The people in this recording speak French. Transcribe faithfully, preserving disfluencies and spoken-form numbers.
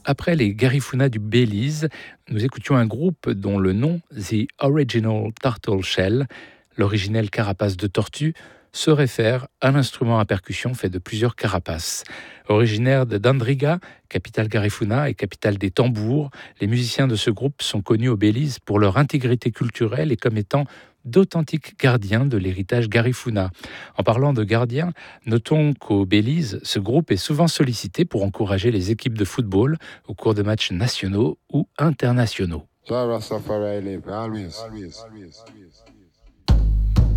après les Garifuna du Belize, nous écoutions un groupe dont le nom, The Original Turtle Shell, l'originelle carapace de tortue, se réfère à l'instrument à percussion fait de plusieurs carapaces. Originaire de Dandriga, capitale Garifuna et capitale des tambours, les musiciens de ce groupe sont connus au Belize pour leur intégrité culturelle et comme étant d'authentiques gardiens de l'héritage Garifuna. En parlant de gardiens, notons qu'au Belize, ce groupe est souvent sollicité pour encourager les équipes de football au cours de matchs nationaux ou internationaux. Jah Rastafari live, always, always, always, always.